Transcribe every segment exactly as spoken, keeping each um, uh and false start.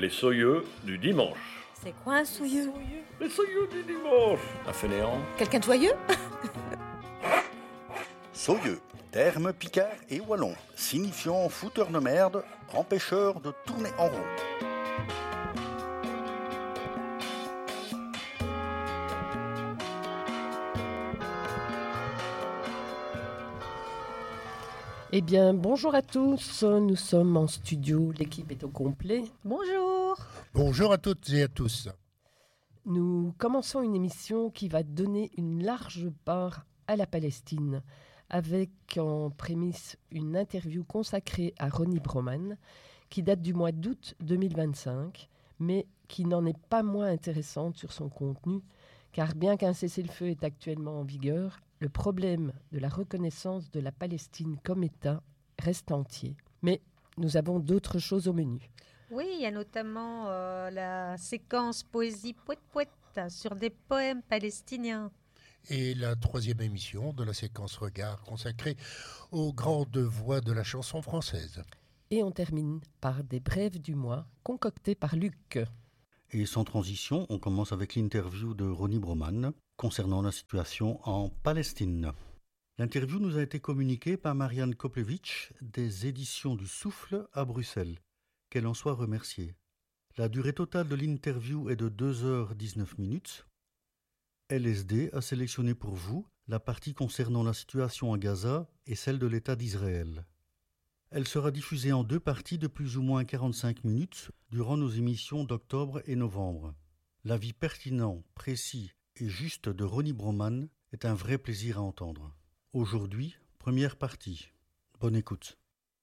Les soyeux du dimanche. C'est quoi un souilleux? Les soyeux du dimanche. Un fainéant. Quelqu'un de joyeux? Soyeux, terme picard et wallon, signifiant fouteur de merde, empêcheur de tourner en rond. Eh bien, bonjour à tous, nous sommes en studio, l'équipe est au complet. Bonjour. Bonjour à toutes et à tous. Nous commençons une émission qui va donner une large part à la Palestine, avec en prémisse une interview consacrée à Ronnie Broman, qui date du mois d'août deux mille vingt-cinq, mais qui n'en est pas moins intéressante sur son contenu, car bien qu'un cessez-le-feu est actuellement en vigueur, le problème de la reconnaissance de la Palestine comme État reste entier. Mais nous avons d'autres choses au menu. Oui, il y a notamment euh, la séquence poésie poète-poète sur des poèmes palestiniens. Et la troisième émission de la séquence Regard consacrée aux grandes voix de la chanson française. Et on termine par des brèves du mois concoctées par Luc. Et sans transition, on commence avec l'interview de Ronnie Broman concernant la situation en Palestine. L'interview nous a été communiquée par Marianne Koplevich des éditions du Souffle à Bruxelles. Qu'elle en soit remerciée. La durée totale de l'interview est de deux heures dix-neuf minutes. L S D a sélectionné pour vous la partie concernant la situation à Gaza et celle de l'État d'Israël. Elle sera diffusée en deux parties de plus ou moins quarante-cinq minutes durant nos émissions d'octobre et novembre. L'avis pertinent, précis et juste de Ronnie Broman est un vrai plaisir à entendre. Aujourd'hui, première partie. Bonne écoute.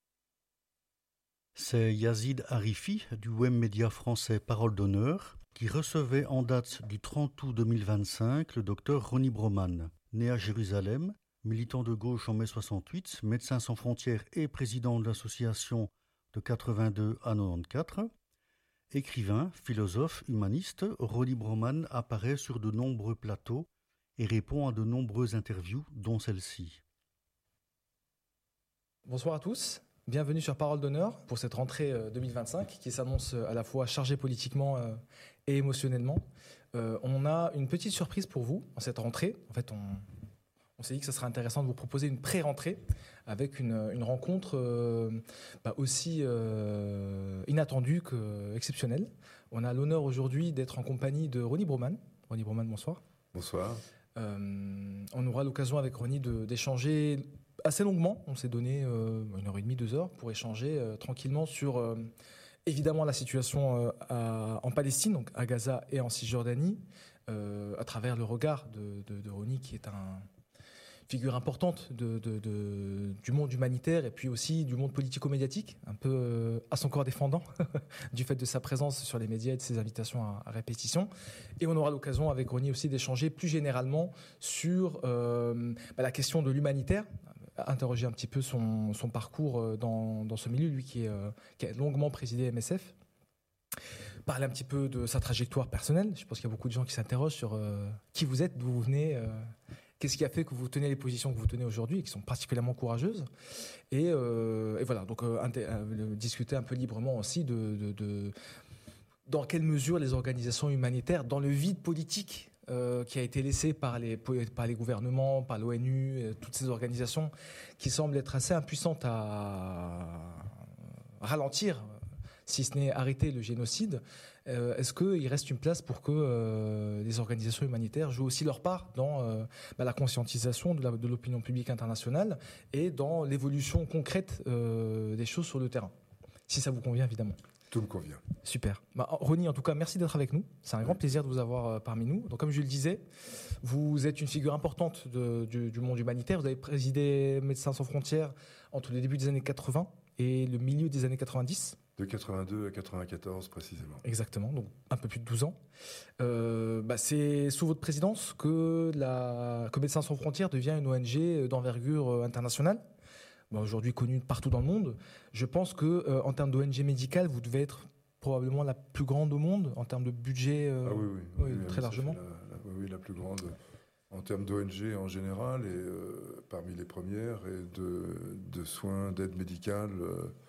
C'est Yazid Harifi du web média français Parole d'honneur qui recevait en date du trente août deux mille vingt-cinq le docteur Ronnie Broman, né à Jérusalem, militant de gauche en mai soixante-huit, Médecins sans frontières et président de l'association de quatre-vingt-deux à quatre-vingt-quatorze. Écrivain, philosophe, humaniste, Ronnie Broman apparaît sur de nombreux plateaux et répond à de nombreuses interviews, dont celle-ci. Bonsoir à tous, bienvenue sur Parole d'honneur pour cette rentrée deux mille vingt-cinq qui s'annonce à la fois chargée politiquement et émotionnellement. Euh, on a une petite surprise pour vous en cette rentrée. En fait, on... On s'est dit que ce serait intéressant de vous proposer une pré-rentrée avec une, une rencontre euh, bah aussi euh, inattendue qu'exceptionnelle. On a l'honneur aujourd'hui d'être en compagnie de Ronnie Broman. Ronnie Broman, bonsoir. Bonsoir. Euh, on aura l'occasion avec Ronnie de, d'échanger assez longuement. On s'est donné euh, une heure et demie, deux heures pour échanger euh, tranquillement sur euh, évidemment la situation euh, à, en Palestine, donc à Gaza et en Cisjordanie, euh, à travers le regard de, de, de Ronnie qui est un... figure importante de, de, de, du monde humanitaire et puis aussi du monde politico-médiatique, un peu euh, à son corps défendant du fait de sa présence sur les médias et de ses invitations à, à répétition. Et on aura l'occasion avec Ronnie aussi d'échanger plus généralement sur euh, bah, la question de l'humanitaire, interroger un petit peu son, son parcours dans, dans ce milieu, lui qui, est, euh, qui a longuement présidé M S F. Parler un petit peu de sa trajectoire personnelle. Je pense qu'il y a beaucoup de gens qui s'interrogent sur euh, qui vous êtes, d'où vous venez, euh, qu'est-ce qui a fait que vous tenez les positions que vous tenez aujourd'hui et qui sont particulièrement courageuses. Et, euh, et voilà, donc euh, inter- euh, discuter un peu librement aussi de, de, de dans quelle mesure les organisations humanitaires, dans le vide politique euh, qui a été laissé par les, par les gouvernements, par l'ONU, euh, toutes ces organisations qui semblent être assez impuissantes à ralentir, si ce n'est arrêter le génocide, euh, est-ce qu'il reste une place pour que euh, les organisations humanitaires jouent aussi leur part dans euh, bah, la conscientisation de, la, de l'opinion publique internationale et dans l'évolution concrète euh, des choses sur le terrain, si ça vous convient évidemment. Tout me convient. Super. Bah, Ronnie, en tout cas, merci d'être avec nous. C'est un grand plaisir de vous avoir euh, parmi nous. Donc, comme je le disais, vous êtes une figure importante de, du, du monde humanitaire. Vous avez présidé Médecins sans frontières entre le début des années quatre-vingts et le milieu des années quatre-vingt-dix. De quatre-vingt-deux à quatre-vingt-quatorze précisément. Exactement, donc un peu plus de douze ans. Euh, bah c'est sous votre présidence que, la, que Médecins sans frontières devient une O N G d'envergure internationale, bah aujourd'hui connue partout dans le monde. Je pense que euh, en termes d'O N G médicale, vous devez être probablement la plus grande au monde en termes de budget. Euh, ah oui, oui, oui, oui très oui, largement. La, la, oui, la plus grande en termes d'O N G en général et euh, parmi les premières et de, de soins, d'aide médicale. Euh,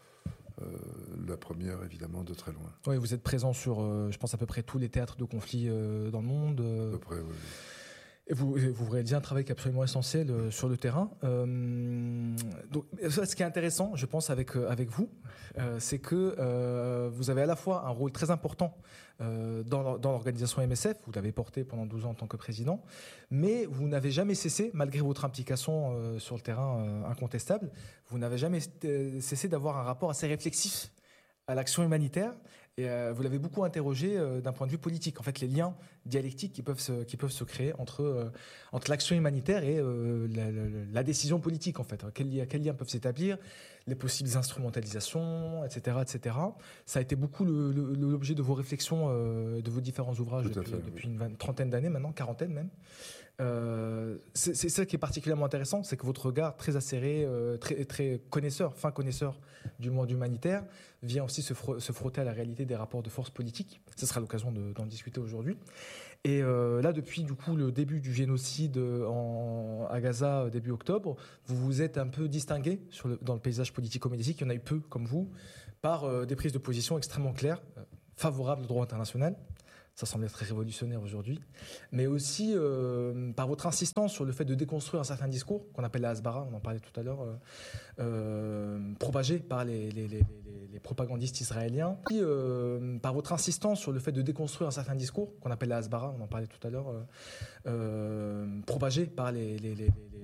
Euh, la première, évidemment, de très loin. Oui, vous êtes présent sur, euh, je pense, à peu près tous les théâtres de conflit euh, dans le monde. Euh, À peu près, oui. Et vous, vous réalisez un travail qui est absolument essentiel euh, sur le terrain. Euh, donc, ça, ce qui est intéressant, je pense, avec, euh, avec vous, euh, c'est que euh, vous avez à la fois un rôle très important euh, dans, dans l'organisation M S F, vous l'avez porté pendant douze ans en tant que président, mais vous n'avez jamais cessé, malgré votre implication euh, sur le terrain euh, incontestable, vous n'avez jamais cessé d'avoir un rapport assez réflexif à l'action humanitaire. Et euh, vous l'avez beaucoup interrogé euh, d'un point de vue politique. En fait, les liens dialectiques qui peuvent se, qui peuvent se créer entre, euh, entre l'action humanitaire et euh, la, la, la décision politique, en fait. Quels liens, quels liens peuvent s'établir, les possibles instrumentalisations, et cetera, et cetera. Ça a été beaucoup le, le, l'objet de vos réflexions, euh, de vos différents ouvrages Tout à depuis, fait, depuis oui. une vingt, trentaine d'années maintenant, quarantaine même. Euh, c'est, c'est ça qui est particulièrement intéressant, c'est que votre regard très acéré, euh, très, très connaisseur, fin connaisseur du monde humanitaire, vient aussi se, fro- se frotter à la réalité des rapports de force politiques. Ce sera l'occasion de, d'en discuter aujourd'hui. Et euh, là, depuis du coup le début du génocide en, à Gaza, début octobre, vous vous êtes un peu distingué sur le, dans le paysage politico-médiatique. Il y en a eu peu, comme vous, par euh, des prises de position extrêmement claires, euh, favorables au droit international. Ça semble être très révolutionnaire aujourd'hui, mais aussi euh, par votre insistance sur le fait de déconstruire un certain discours qu'on appelle la hasbara, on en parlait tout à l'heure, euh, euh, propagé par les, les, les, les, les propagandistes israéliens, et euh, par votre insistance sur le fait de déconstruire un certain discours qu'on appelle la hasbara, on en parlait tout à l'heure, euh, euh, propagé par les, les, les, les